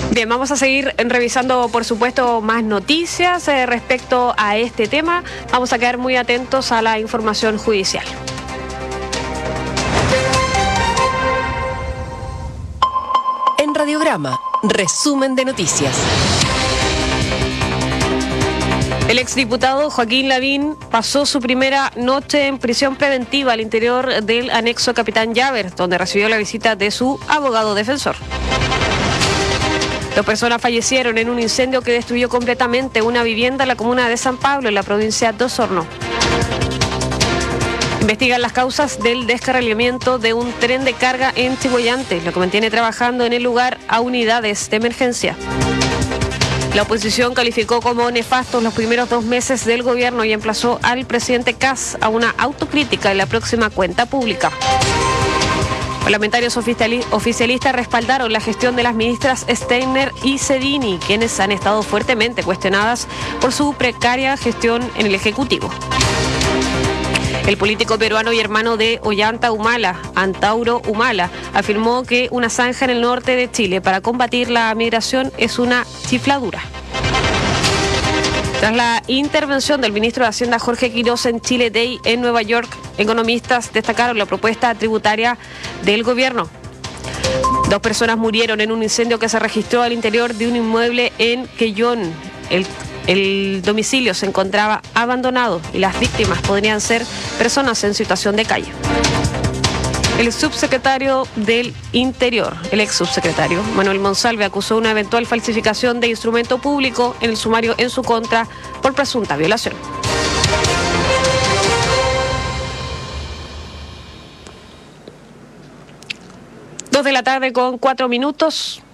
Bien, vamos a seguir revisando, por supuesto, más noticias respecto a este tema. Vamos a quedar muy atentos a la información judicial. En Radiograma, resumen de noticias. El exdiputado Joaquín Lavín pasó su primera noche en prisión preventiva al interior del anexo Capitán Llaver, donde recibió la visita de su abogado defensor. 2 personas fallecieron en un incendio que destruyó completamente una vivienda en la comuna de San Pablo, en la provincia de Osorno. Investigan las causas del descarrilamiento de un tren de carga en Chimboyante, lo que mantiene trabajando en el lugar a unidades de emergencia. La oposición calificó como nefastos los primeros 2 meses del gobierno y emplazó al presidente Kast a una autocrítica en la próxima cuenta pública. Parlamentarios oficialistas respaldaron la gestión de las ministras Steiner y Cedini, quienes han estado fuertemente cuestionadas por su precaria gestión en el Ejecutivo. El político peruano y hermano de Ollanta Humala, Antauro Humala, afirmó que una zanja en el norte de Chile para combatir la migración es una chifladura. Tras la intervención del ministro de Hacienda Jorge Quiroz en Chile Day en Nueva York, economistas destacaron la propuesta tributaria del gobierno. 2 personas murieron en un incendio que se registró al interior de un inmueble en Quellón. El domicilio se encontraba abandonado y las víctimas podrían ser personas en situación de calle. El subsecretario del Interior, el ex subsecretario Manuel Monsalve, acusó una eventual falsificación de instrumento público en el sumario en su contra por presunta violación. Dos de la tarde con 4 minutos.